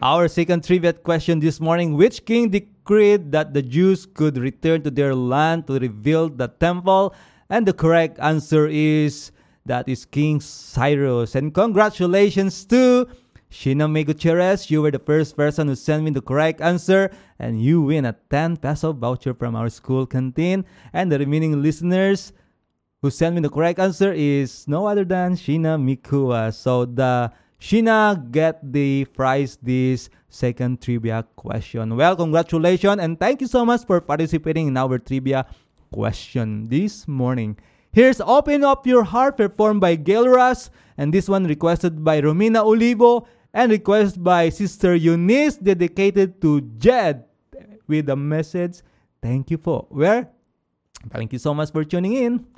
Our second trivia question this morning: which king decreed that the Jews could return to their land to rebuild the temple? And the correct answer is King Cyrus. And congratulations to Sheena May Gutierrez. You were the first person who sent me the correct answer, and you win a 10 peso voucher from our school canteen. And the remaining listeners who sent me the correct answer is no other than Sheena Mikua. So the Sheena get the prize this second trivia question. Well, congratulations and thank you so much for participating in our trivia question this morning. Here's Open Up Your Heart, performed by Gail Russ, and this one requested by Romina Olivo and requested by Sister Eunice, dedicated to Jed, with a message, thank you for. Thank you so much for tuning in.